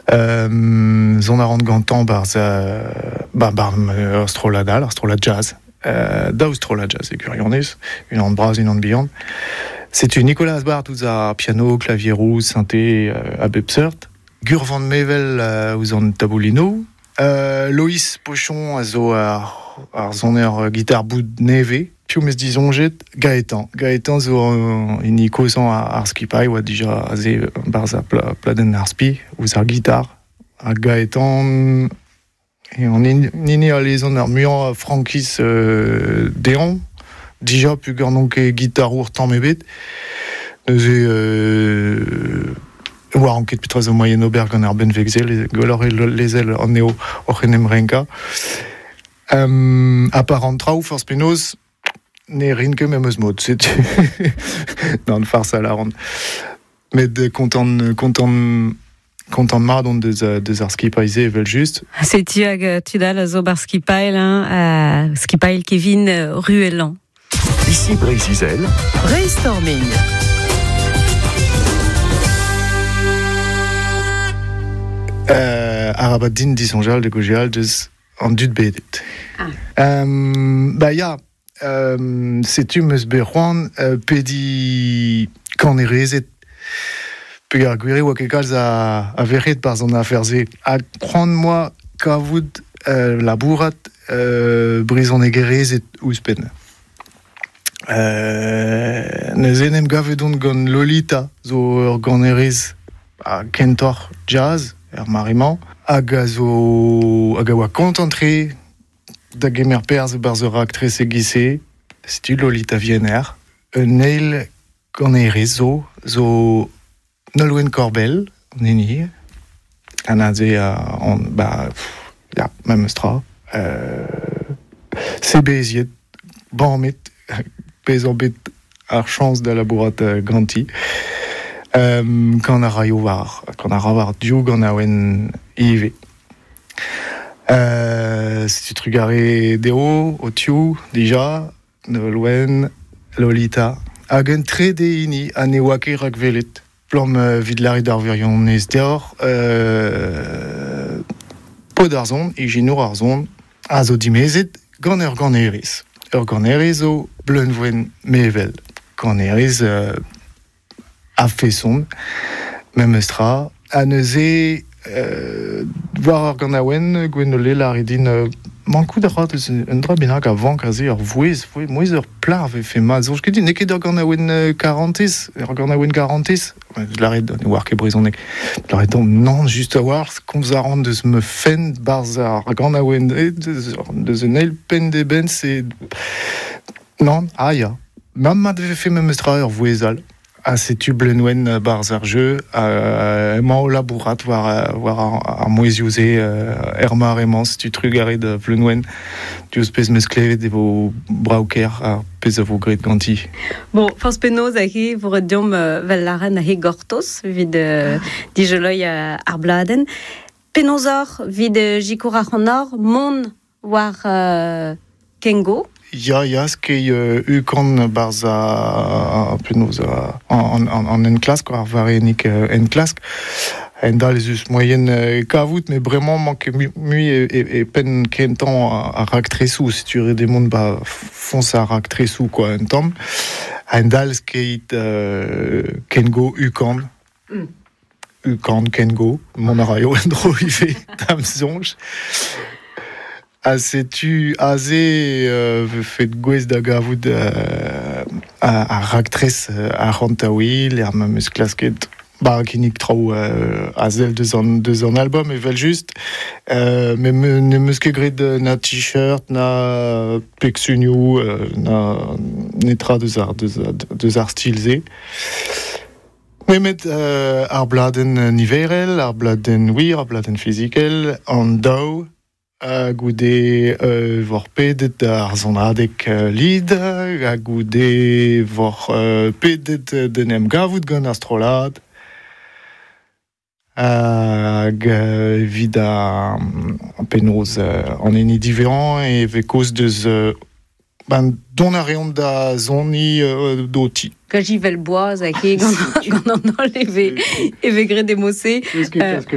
Zon a rand gantan barz Astroladal, Astrolad Jazz. D'Austrolad Jazz, et curionnis, une an bras, une an beyond. C'est une Nicolas Bart, où a piano, clavier rouge, synthé, à Bepsert. Gur van Mevel, où en taboulino. Loïs Pochon, a zo ar zoner guitare bout neve. Piou mes disonjet, Gaëtan zo une ikosan ar skipai, ou a déjà azé barza pladen ar spi, ou ar guitare. A Gaëtan, et on est nini à les honneurs muant Frankis Déon déjà plus gardons que guitare ou temps mes bêtes j'ai voir enquête plus très au moyen auberge en ben vexel les ailes en néo ochenem renka apparentra ou force penos n'est rien que même mode c'est dans le farce à la ronde mais de content de marre donc des arskipaisés veulent juste. C'est tu dal zo bar skipail skipail Kevin Ruellan. Ici Brésil. Brainstorming. Arabadine disonjal de gojal des en dud bedet. C'est tu meus bejuan pedi canerezet Pegar gwiri oa kekal a verret par son affaire-zé. A prendre-moi kavoud labourat brison egerezet ouspen. Ne zenem gavedon gant Lolita zo ur ganerez a kentor jazz mariman hag a oa kontantre da gemer perz bar zo raktrez egise stu Lolita Vienner un eil ganerez zo Nolwenn Corbel, nini, anazé même stra, c'est béziet, met, pézobet, ar chance de la bourrate granti, quand a rayovar, quand a ravar diou, quand a wen ive. Si tu te regardes Deo, Otiu, déjà, Nolwenn, Lolita, hagen très déini, anewake rakvelet. Plom vidlari d'arverion nez deor pod arzon, iginour arzon, a zo dimezet gant ur ganerez. Ur ganerez zo bleunvoen mevel. Ganerez a feson, mem eustra, a neuze war ur ganaouen gwen le laridin mankou da rat un dra bennak a vank a ze ur vouez moez ur plar ve fe mal. Zo ket din neket ur ganaouen 40 ur ganaouen 40 l'arid war ke brizonek l'arid non juste a war komzaran deus me fen barz ar ganaouen deus un eil pen de ben c'est non ya mam mat ve fe mem estra ur vouezal a setu blenwen barz ar jeu emañ o labourat war ar moezioze mar emañ tu trugaret blenwen tu pez meus klevet evo braouker ar pez a vo gret ganti. Bon, force penaos aki vor diom vel laren a he gortos vid dijeloi ar bladen. Penozor vid jikour ar honor mon war kengo. Ja, skei ukon barz a penaos en en classe quoi varenik en classe. En dal eus moyen kavout, mais vraiment manque mui et pen kentan a raktresou. Si tu des mondes fonce à raktresou quoi un temps. En dal skate kengo ukon. Ukon kengo mon arayo endro ife tam zonj. Setu aze fet gwez da gavout a raktres a rantaouil ar meus klasket kinik trao azel deus an album evel just mais ne meus ket gret na t-shirt na peksunioù na netra deus ar stilze met ar bladen niverel, ar bladen wir, ar bladen fizikel an daou goude vor pedet ar zonadek lid, goude vor pedet denem gavout gant astrolad, vid a penaos an eni différent et ve koz deus don a reont da zoni doti. Gajivel boaz aki gant an ol eve gret demose.